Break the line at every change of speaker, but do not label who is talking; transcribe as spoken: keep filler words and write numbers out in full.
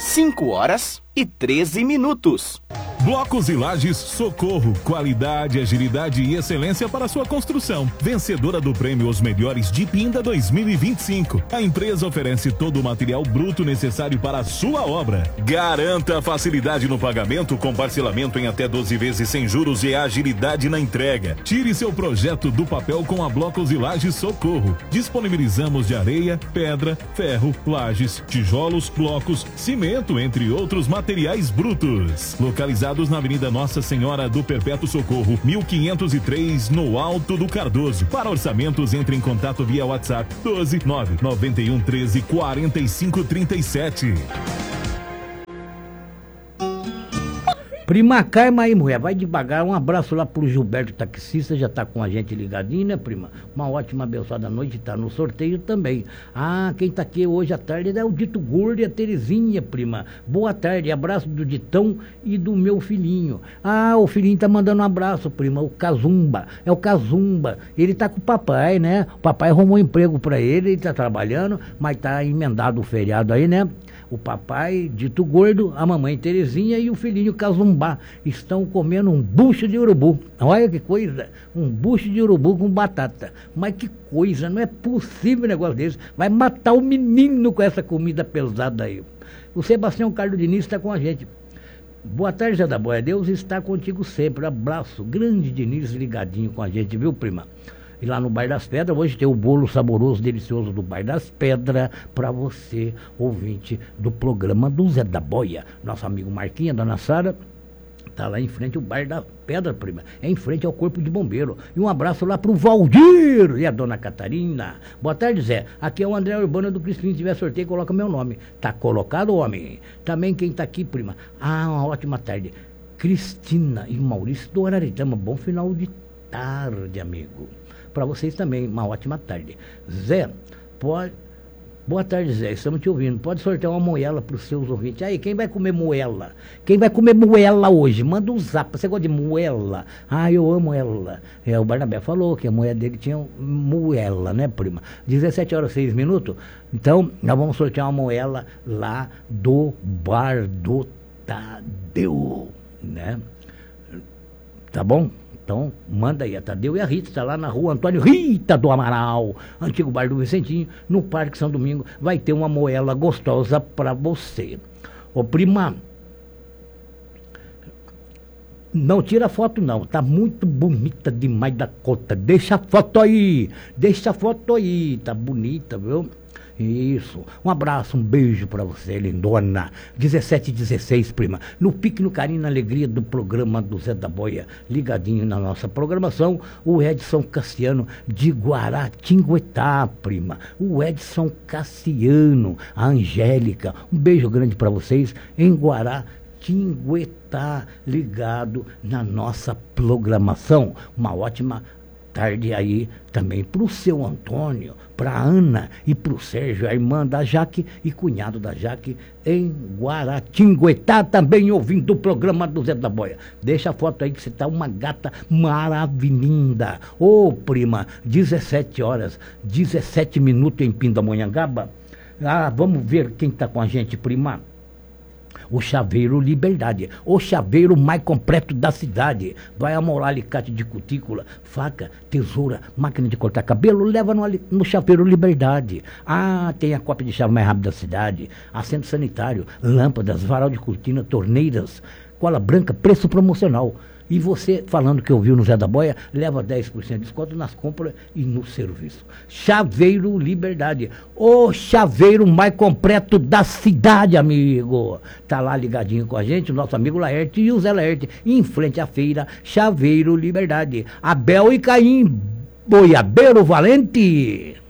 cinco horas e treze minutos.
Blocos e Lajes Socorro, qualidade, agilidade e excelência para sua construção. Vencedora do prêmio Os Melhores de Pinda dois mil e vinte e cinco. A empresa oferece todo o material bruto necessário para a sua obra. Garanta facilidade no pagamento com parcelamento em até doze vezes sem juros e agilidade na entrega. Tire seu projeto do papel com a Blocos e Lajes Socorro. Disponibilizamos de areia, pedra, ferro, lajes, tijolos, blocos, cimento, entre outros materiais brutos. Localizado na Avenida Nossa Senhora do Perpétuo Socorro, mil quinhentos e três, no Alto do Cardoso. Para orçamentos, entre em contato via WhatsApp doze nove nove um treze quarenta e cinco trinta e sete.
Prima, calma aí, mulher, vai devagar. Um abraço lá pro Gilberto Taxista, já tá com a gente ligadinho, né, prima? Uma ótima, abençoada noite, tá no sorteio também. Ah, quem tá aqui hoje à tarde é o Dito Gordo e a Terezinha, prima. Boa tarde, abraço do Ditão e do meu filhinho. Ah, o filhinho tá mandando um abraço, prima, o Cazumba, é o Cazumba. Ele tá com o papai, né? O papai arrumou um emprego pra ele, ele tá trabalhando, mas tá emendado o feriado aí, né? O papai, Dito Gordo, a mamãe Terezinha e o filhinho Cazumbá estão comendo um bucho de urubu. Olha que coisa, um bucho de urubu com batata. Mas que coisa, não é possível um negócio desse. Vai matar o menino com essa comida pesada aí. O Sebastião Carlos Diniz está com a gente. Boa tarde, Zé da Boia. Deus está contigo sempre. Abraço. Grande Diniz ligadinho com a gente, viu, prima? E lá no Bairro das Pedras, hoje tem o bolo saboroso, delicioso do Bairro das Pedras, para você, ouvinte do programa do Zé da Boia. Nosso amigo Marquinha, dona Sara, tá lá em frente ao Bairro da Pedra, prima. É em frente ao Corpo de Bombeiro. E um abraço lá pro Valdir e a dona Catarina. Boa tarde, Zé. Aqui é o André Urbano do Crispim. Se tiver sorteio, coloca meu nome. Tá colocado, homem? Também quem tá aqui, prima. Ah, uma ótima tarde. Cristina e Maurício do Araritama. Bom final de tarde, amigo. Para vocês também, uma ótima tarde. Zé, pode... Boa tarde, Zé, estamos te ouvindo. Pode sortear uma moela para os seus ouvintes. Aí, quem vai comer moela? Quem vai comer moela hoje? Manda um zap. Você gosta de moela? Ah, eu amo ela. É, o Barnabé falou que a mulher dele tinha moela, né, prima? dezessete horas e seis minutos. Então, nós vamos sortear uma moela lá do Bar do Tadeu, né? Tá bom? Então, manda aí, a Tadeu e a Rita, está lá na rua Antônio Rita do Amaral, antigo bar do Vicentinho, no Parque São Domingo, vai ter uma moela gostosa para você. Ô, prima, não tira foto não, tá muito bonita demais da conta, deixa a foto aí, deixa a foto aí, tá bonita, viu? Isso, um abraço, um beijo pra você, lindona. dezessete e dezesseis, prima, no pique, no carinho, na alegria do programa do Zé da Boia, ligadinho na nossa programação, o Edson Cassiano de Guaratinguetá, prima, o Edson Cassiano, a Angélica, um beijo grande pra vocês em Guaratinguetá, ligado na nossa programação, uma ótima tarde aí também para o seu Antônio, para a Ana e para o Sérgio, a irmã da Jaque e cunhado da Jaque em Guaratinguetá, também ouvindo o programa do Zé da Boia. Deixa a foto aí que você tá uma gata maravilhinda. Ô, prima, dezessete horas, dezessete minutos em Pindamonhangaba. Ah, vamos ver quem tá com a gente, prima. O Chaveiro Liberdade, o chaveiro mais completo da cidade. Vai amolar alicate de cutícula, faca, tesoura, máquina de cortar cabelo, leva no, no Chaveiro Liberdade. Ah, tem a cópia de chave mais rápida da cidade, assento sanitário, lâmpadas, varal de cortina, torneiras, cola branca, preço promocional. E você, falando que ouviu no Zé da Boia, leva dez por cento de desconto nas compras e no serviço. Chaveiro Liberdade, o chaveiro mais completo da cidade, amigo. Tá lá ligadinho com a gente, o nosso amigo Laerte e o Zé Laerte, em frente à feira Chaveiro Liberdade. Abel e Caim, boiabeiro valente.